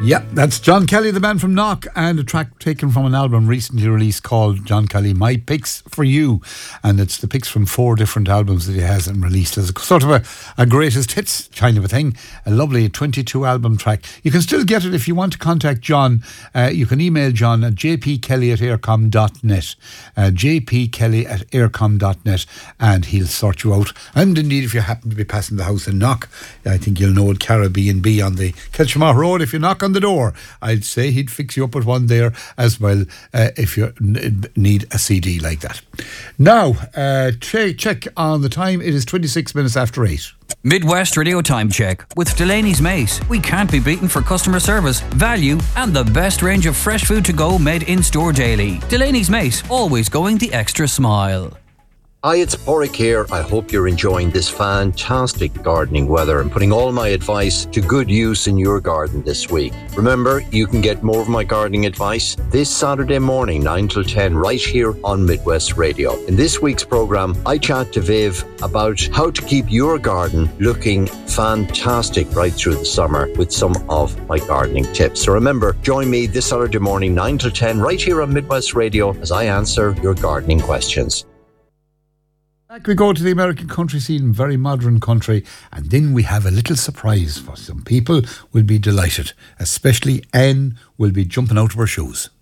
Yeah, that's John Kelly, the man from Knock, and a track taken from an album recently released called John Kelly, My Picks for You. And it's the picks from 4 different albums that he has and released as a sort of a greatest hits kind of a thing. A lovely 22 album track. You can still get it if you want to contact John. You can email John at jpkelly@aircom.net. jpkelly@aircom.net, and he'll sort you out. And indeed, if you happen to be passing the house in Knock, I think you'll know it, Cara B&B on the Kilchmark Road. If you knock on the door, I'd say he'd fix you up with one there as well, if you need a CD like that. Now, check on the time. It is 26 minutes after 8. Midwest Radio Time Check with Delaney's Mace. We can't be beaten for customer service, value, and the best range of fresh food to go made in store daily. Delaney's Mace, always going the extra smile. Hi, it's Porrick here. I hope you're enjoying this fantastic gardening weather and putting all my advice to good use in your garden this week. Remember, you can get more of my gardening advice this Saturday morning, 9 till 10, right here on Midwest Radio. In this week's programme, I chat to Viv about how to keep your garden looking fantastic right through the summer with some of my gardening tips. So remember, join me this Saturday morning, 9 till 10, right here on Midwest Radio as I answer your gardening questions. Back we go to the American country scene, very modern country, and then we have a little surprise for some people. Will be delighted, especially Anne will be jumping out of her shoes.